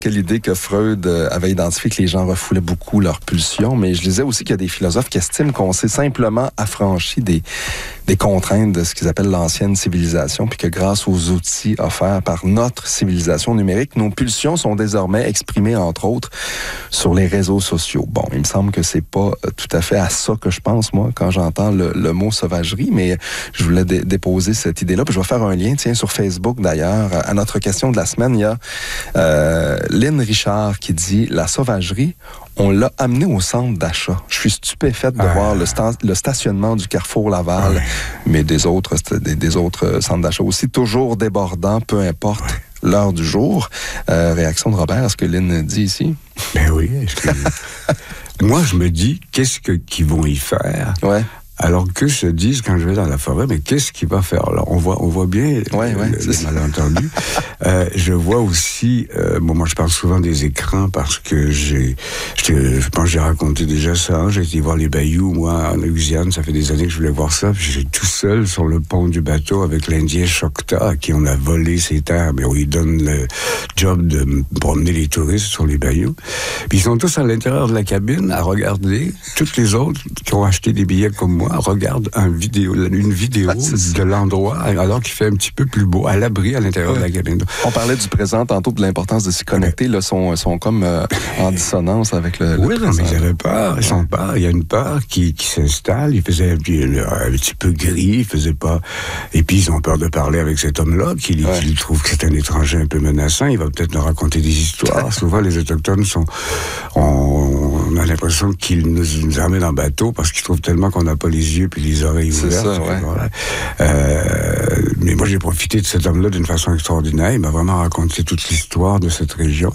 Quelle idée que Freud avait identifié que les gens refoulaient beaucoup leurs pulsions, mais je lisais aussi qu'il y a des philosophes qui estiment qu'on s'est simplement affranchi des contraintes de ce qu'ils appellent l'ancienne civilisation, puis que grâce aux outils offerts par notre civilisation numérique, nos pulsions sont désormais exprimées, entre autres, sur les réseaux sociaux. Bon, il me semble que c'est pas tout à fait à ça que je pense, moi, quand j'entends le mot sauvagerie, mais je voulais déposer cette idée-là, puis je vais faire un lien, tiens, sur Facebook d'ailleurs. À notre question de la semaine, il y a Lynn Richard qui dit « La sauvagerie, on l'a amené au centre d'achat. Je suis stupéfaite de voir le stationnement du Carrefour Laval, mais des autres centres d'achat aussi, toujours débordants, peu importe l'heure du jour. » Réaction de Robert à ce que Lynn dit ici? Ben oui. Moi, je me dis, qu'est-ce qu'ils vont y faire? Ouais. Alors que se disent, quand je vais dans la forêt, mais qu'est-ce qu'il va faire là? On voit bien les malentendus. Je vois aussi, moi je parle souvent des écrans parce que je pense que j'ai raconté déjà ça. Hein, j'ai été voir les bayous, moi, en Louisiane, ça fait des années que je voulais voir ça. Puis j'étais tout seul sur le pont du bateau avec l'Indien Choctaw, à qui on a volé ses terres, mais on lui donne le job de promener les touristes sur les bayous. Puis ils sont tous à l'intérieur de la cabine à regarder. Toutes les autres qui ont acheté des billets comme moi regarde une vidéo de l'endroit, alors qu'il fait un petit peu plus beau, à l'abri à l'intérieur de la cabine. On parlait du présent tantôt, de l'importance de s'y connecter. Là, sont comme en dissonance avec le présent. Non, mais ils avaient peur. Ils sont peur. Il y a une peur qui s'installe. Il faisait un petit peu gris. Il faisait pas... Et puis, ils ont peur de parler avec cet homme-là, qui trouve que c'est un étranger un peu menaçant. Il va peut-être nous raconter des histoires. Souvent, les Autochtones on a l'impression qu'ils nous amènent en bateau parce qu'ils trouvent tellement qu'on n'a pas les yeux puis les oreilles ouvertes. Ça, mais moi, j'ai profité de cet homme-là d'une façon extraordinaire. Il m'a vraiment raconté toute l'histoire de cette région.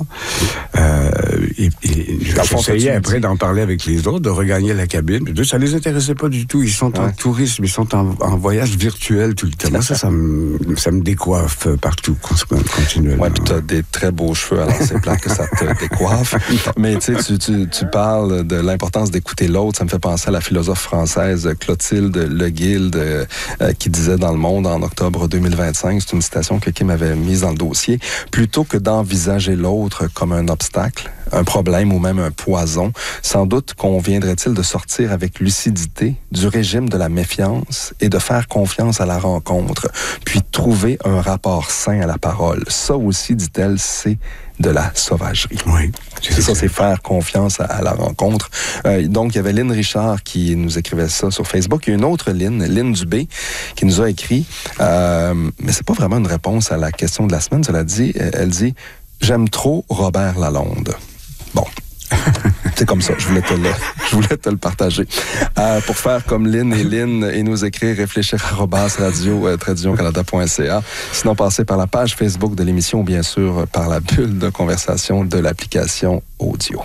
Et j'essayais après d'en parler avec les autres, de regagner la cabine. Puis ça les intéressait pas du tout. Ils sont en tourisme, ils sont en voyage virtuel tout le temps. Moi, ça me décoiffe partout, continuellement. Oui, puis tu as des très beaux cheveux, alors c'est plate que ça te décoiffe. Mais tu parles de l'importance d'écouter l'autre. Ça me fait penser à la philosophe française Clotilde Le Guilde qui disait dans Le Monde en octobre 2025, c'est une citation que Kim avait mise dans le dossier, plutôt que d'envisager l'autre comme un obstacle, un problème ou même un poison, sans doute conviendrait-il de sortir avec lucidité du régime de la méfiance et de faire confiance à la rencontre, puis trouver un rapport sain à la parole. Ça aussi, dit-elle, c'est de la sauvagerie. Oui. C'est ça, c'est faire confiance à la rencontre. Donc, il y avait Lynn Richard qui nous écrivait ça sur Facebook. Il y a une autre Lynn Dubé, qui nous a écrit, mais c'est pas vraiment une réponse à la question de la semaine. Cela dit, elle dit « J'aime trop Robert Lalonde ». Bon. C'est comme ça, je voulais te le partager. Pour faire comme Lynn et nous écrire, réfléchir à @radio-canada.ca. Sinon, passez par la page Facebook de l'émission ou bien sûr par la bulle de conversation de l'application audio.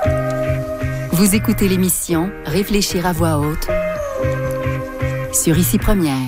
Vous écoutez l'émission Réfléchir à voix haute sur Ici Première.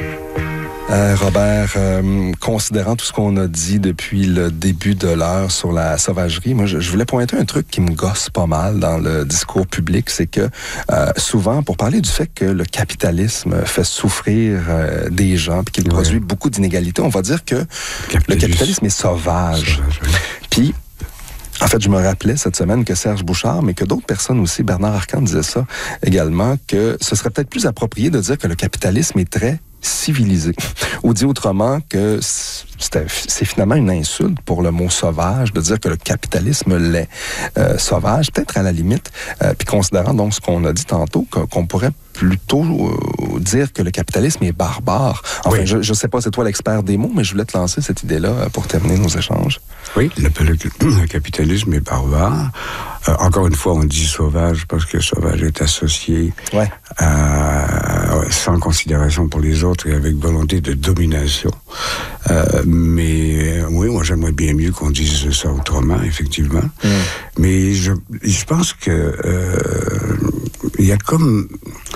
Robert, considérant tout ce qu'on a dit depuis le début de l'heure sur la sauvagerie, moi, je voulais pointer un truc qui me gosse pas mal dans le discours public, c'est que souvent, pour parler du fait que le capitalisme fait souffrir des gens puis qu'il produit beaucoup d'inégalités, on va dire que le capitalisme est sauvage. Puis, en fait, je me rappelais cette semaine que Serge Bouchard, mais que d'autres personnes aussi, Bernard Arcan disait ça également, que ce serait peut-être plus approprié de dire que le capitalisme est très civilisé. Ou dit autrement que c'est finalement une insulte pour le mot sauvage de dire que le capitalisme l'est sauvage, peut-être à la limite, puis considérant donc ce qu'on a dit tantôt, qu'on pourrait plutôt dire que le capitalisme est barbare. Enfin, je ne sais pas, c'est toi l'expert des mots, mais je voulais te lancer cette idée-là pour terminer nos échanges. Oui, le capitalisme est barbare. Encore une fois, on dit sauvage parce que sauvage est associé sans considération pour les autres et avec volonté de domination. Mais oui, moi j'aimerais bien mieux qu'on dise ça autrement, effectivement. Mais je pense que il y a comme...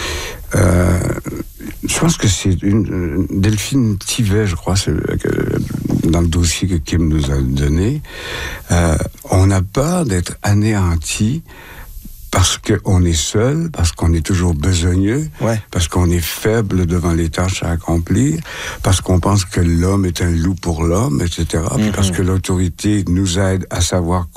je pense que c'est Delphine Thivet, je crois, dans le dossier que Kim nous a donné. On a peur d'être anéanti parce qu'on est seul, parce qu'on est toujours besogneux, parce qu'on est faible devant les tâches à accomplir, parce qu'on pense que l'homme est un loup pour l'homme, etc. Puis parce que l'autorité nous aide à savoir